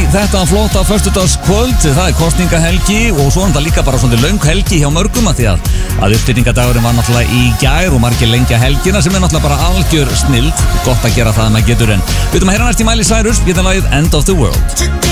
þetta flotta föstudagskvöld. Það kosningahelgi og svo þetta líka bara svona löng helgi hjá mörgum að því að uppbyrningadagurinn var náttúrulega í gær og margir lengja helgina sem náttúrulega bara algjör snild. Gott að gera það að maður getur en. Við ætlum að heyra næst í Miley Cyrus, getum lagið End of the World.